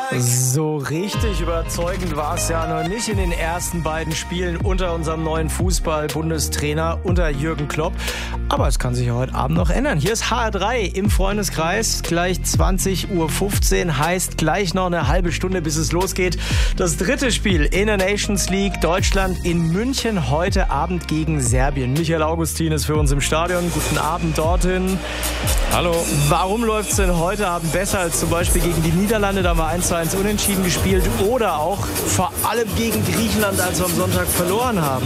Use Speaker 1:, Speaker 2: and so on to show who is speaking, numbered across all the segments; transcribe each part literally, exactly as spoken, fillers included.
Speaker 1: So richtig überzeugend war es ja noch nicht in den ersten beiden Spielen unter unserem neuen Fußball-Bundestrainer, unter Jürgen Klopp. Aber es kann sich ja heute Abend noch ändern. Hier ist H R drei im Freundeskreis, gleich zwanzig Uhr fünfzehn, heißt gleich noch eine halbe Stunde, bis es losgeht. Das dritte Spiel in der Nations League, Deutschland in München, heute Abend gegen Serbien. Michael Augustin ist für uns im Stadion. Guten Abend dorthin.
Speaker 2: Hallo.
Speaker 1: Warum läuft es denn heute Abend besser als zum Beispiel gegen die Niederlande? Da haben wir eins zu eins unentschieden gespielt. Oder auch vor allem gegen Griechenland, als wir am Sonntag verloren haben.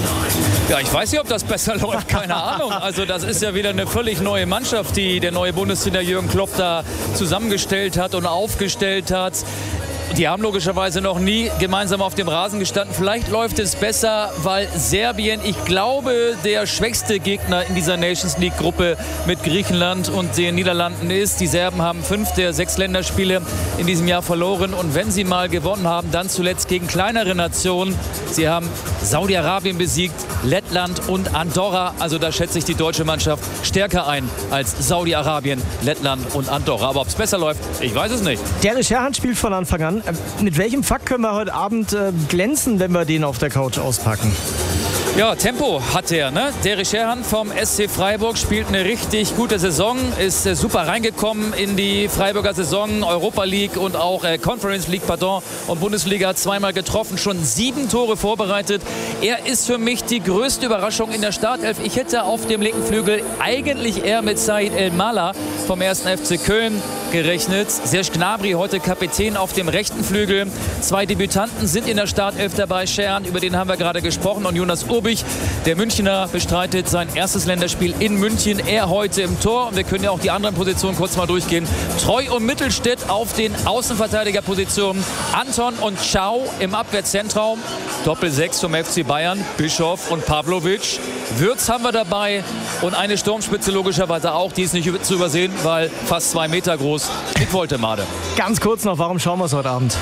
Speaker 2: Ja, ich weiß nicht, ob das besser läuft, keine Ahnung. Also das ist ja wieder eine völlig neue Mannschaft, die der neue Bundestrainer Jürgen Klopp da zusammengestellt hat und aufgestellt hat. Die haben logischerweise noch nie gemeinsam auf dem Rasen gestanden. Vielleicht läuft es besser, weil Serbien, ich glaube, der schwächste Gegner in dieser Nations League-Gruppe mit Griechenland und den Niederlanden ist. Die Serben haben fünf der sechs Länderspiele in diesem Jahr verloren. Und wenn sie mal gewonnen haben, dann zuletzt gegen kleinere Nationen. Sie haben Saudi-Arabien besiegt, Lettland und Andorra. Also da schätze ich die deutsche Mannschaft stärker ein als Saudi-Arabien, Lettland und Andorra. Aber ob es besser läuft, ich weiß es nicht.
Speaker 1: Der Scherhan spielt von Anfang an. Mit welchem Fakt können wir heute Abend äh, glänzen, wenn wir den auf der Couch auspacken?
Speaker 2: Ja, Tempo hat er, ne? Der Scherhan vom S C Freiburg spielt eine richtig gute Saison, ist äh, super reingekommen in die Freiburger Saison, Europa League und auch äh, Conference League, pardon, und Bundesliga zweimal getroffen, schon sieben Tore vorbereitet. Er ist für mich die größte Überraschung in der Startelf. Ich hätte auf dem linken Flügel eigentlich eher mit Said El-Mala vom ersten F C Köln gerechnet. Serge Gnabry, heute Kapitän auf dem rechten Flügel. Zwei Debütanten sind in der Startelf dabei, Scherhan, über den haben wir gerade gesprochen, und Jonas Urbich. Der Münchner bestreitet sein erstes Länderspiel in München. Er heute im Tor. Und wir können ja auch die anderen Positionen kurz mal durchgehen. Treu und Mittelstädt auf den Außenverteidigerpositionen. Anton und Schau im Abwehrzentrum. Doppel-Sechs vom F C Bayern. Bischof und Pavlovic. Würz haben wir dabei. Und eine Sturmspitze logischerweise auch. Die ist nicht zu übersehen, weil fast zwei Meter groß. Nick Woltemade.
Speaker 1: Ganz kurz noch, warum schauen wir es heute Abend?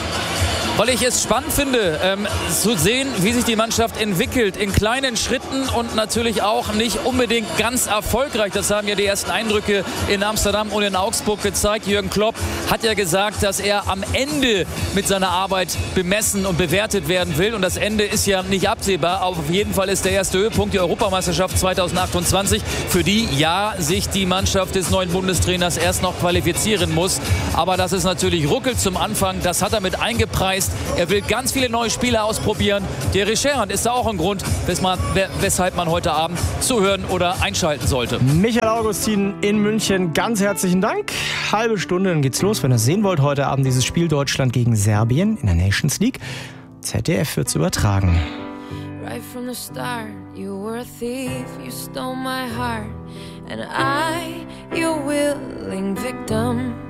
Speaker 2: Weil ich es spannend finde, ähm, zu sehen, wie sich die Mannschaft entwickelt. In kleinen Schritten und natürlich auch nicht unbedingt ganz erfolgreich. Das haben ja die ersten Eindrücke in Amsterdam und in Augsburg gezeigt. Jürgen Klopp hat ja gesagt, dass er am Ende mit seiner Arbeit bemessen und bewertet werden will. Und das Ende ist ja nicht absehbar. Aber auf jeden Fall ist der erste Höhepunkt die Europameisterschaft zweitausendachtundzwanzig, für die ja sich die Mannschaft des neuen Bundestrainers erst noch qualifizieren muss. Aber das ist natürlich ruckelt zum Anfang. Das hat er mit eingepreist. Er will ganz viele neue Spieler ausprobieren. Der Scherhan ist da auch ein Grund, weshalb man heute Abend zuhören oder einschalten sollte.
Speaker 1: Michael Augustin in München, ganz herzlichen Dank. Halbe Stunde, dann geht's los. Wenn ihr sehen wollt, heute Abend dieses Spiel Deutschland gegen Serbien in der Nations League. Z D F wird's übertragen.
Speaker 3: Right from the start, you were a thief, you stole my heart, and I, your willing victim.